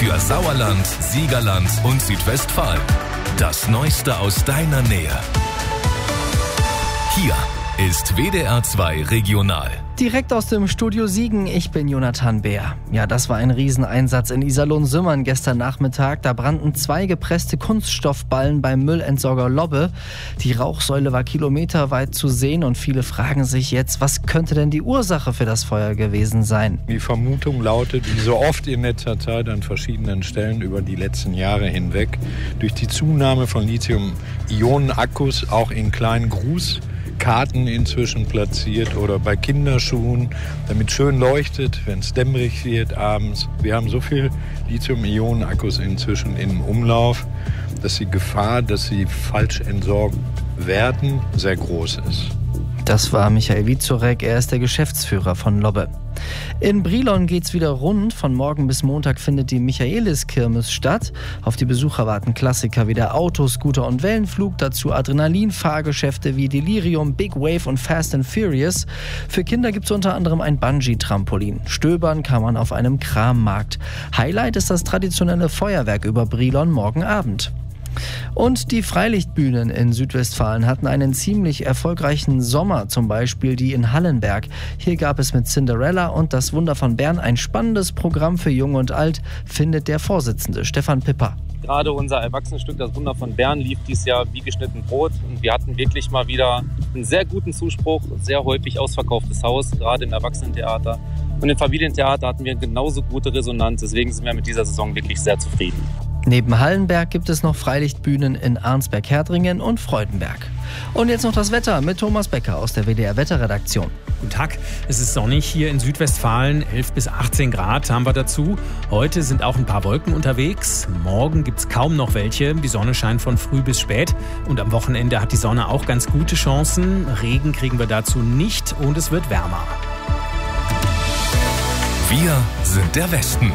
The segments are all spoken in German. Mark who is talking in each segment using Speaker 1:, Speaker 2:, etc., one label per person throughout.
Speaker 1: für Sauerland, Siegerland und Südwestfalen. Das Neueste aus deiner Nähe. Hier ist WDR 2 Regional.
Speaker 2: Direkt aus dem Studio Siegen, ich bin Jonathan Beer. Ja, das war ein Rieseneinsatz in Iserlohn-Sümmern gestern Nachmittag. Da brannten 2 gepresste Kunststoffballen beim Müllentsorger Lobbe. Die Rauchsäule war kilometerweit zu sehen und viele fragen sich jetzt, was könnte denn die Ursache für das Feuer gewesen sein?
Speaker 3: Die Vermutung lautet, wie so oft in letzter Zeit an verschiedenen Stellen über die letzten Jahre hinweg, durch die Zunahme von Lithium-Ionen-Akkus auch in kleinen Grußkarten inzwischen platziert oder bei Kinderschuhen, damit schön leuchtet, wenn es dämmerig wird abends. Wir haben so viel Lithium-Ionen-Akkus inzwischen im Umlauf, dass die Gefahr, dass sie falsch entsorgt werden, sehr groß ist.
Speaker 2: Das war Michael Wiezorek, er ist der Geschäftsführer von Lobbe. In Brilon geht's wieder rund. Von morgen bis Montag findet die Michaeliskirmes statt. Auf die Besucher warten Klassiker wie der Auto-, Scooter- und Wellenflug. Dazu Adrenalin-Fahrgeschäfte wie Delirium, Big Wave und Fast and Furious. Für Kinder gibt's unter anderem ein Bungee-Trampolin. Stöbern kann man auf einem Krammarkt. Highlight ist das traditionelle Feuerwerk über Brilon morgen Abend. Und die Freilichtbühnen in Südwestfalen hatten einen ziemlich erfolgreichen Sommer, zum Beispiel die in Hallenberg. Hier gab es mit Cinderella und das Wunder von Bern ein spannendes Programm für Jung und Alt, findet der Vorsitzende Stefan Pipper.
Speaker 4: Gerade unser Erwachsenenstück, das Wunder von Bern, lief dieses Jahr wie geschnitten Brot. Und wir hatten wirklich mal wieder einen sehr guten Zuspruch, sehr häufig ausverkauftes Haus, gerade im Erwachsenentheater. Und im Familientheater hatten wir genauso gute Resonanz, deswegen sind wir mit dieser Saison wirklich sehr zufrieden.
Speaker 2: Neben Hallenberg gibt es noch Freilichtbühnen in Arnsberg-Herdringen und Freudenberg. Und jetzt noch das Wetter mit Thomas Becker aus der WDR-Wetterredaktion.
Speaker 5: Guten Tag, es ist sonnig hier in Südwestfalen, 11 bis 18 Grad haben wir dazu. Heute sind auch ein paar Wolken unterwegs, morgen gibt es kaum noch welche, die Sonne scheint von früh bis spät und am Wochenende hat die Sonne auch ganz gute Chancen. Regen kriegen wir dazu nicht und es wird wärmer.
Speaker 1: Wir sind der Westen.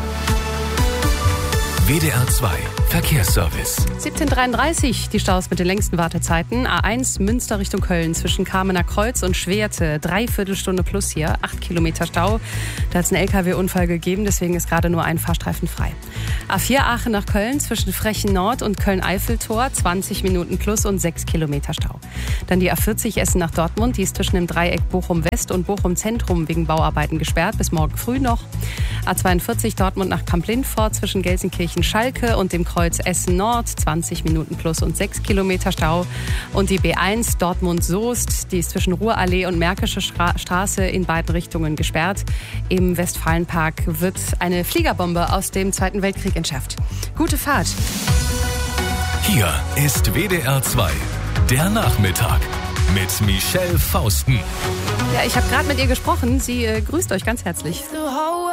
Speaker 1: WDR 2 Verkehrsservice.
Speaker 6: 17:33, die Staus mit den längsten Wartezeiten. A1 Münster Richtung Köln zwischen Kamener Kreuz und Schwerte. 3/4 Stunde plus hier, 8 Kilometer Stau. Da hat es einen LKW-Unfall gegeben, deswegen ist gerade nur ein Fahrstreifen frei. A4 Aachen nach Köln zwischen Frechen Nord und Köln-Eiffeltor. 20 Minuten plus und 6 Kilometer Stau. Dann die A40 Essen nach Dortmund. Die ist zwischen dem Dreieck Bochum-West und Bochum-Zentrum wegen Bauarbeiten gesperrt. Bis morgen früh noch. A42 Dortmund nach Kamp-Lindfort zwischen Gelsenkirchen-Schalke und dem Kreuz Essen-Nord, 20 Minuten plus und 6 Kilometer Stau. Und die B1 Dortmund-Soest, die ist zwischen Ruhrallee und Märkische Straße in beiden Richtungen gesperrt. Im Westfalenpark wird eine Fliegerbombe aus dem Zweiten Weltkrieg entschärft. Gute Fahrt.
Speaker 1: Hier ist WDR 2, der Nachmittag mit Michelle Fausten.
Speaker 6: Ja, ich habe gerade mit ihr gesprochen. Sie grüßt euch ganz herzlich.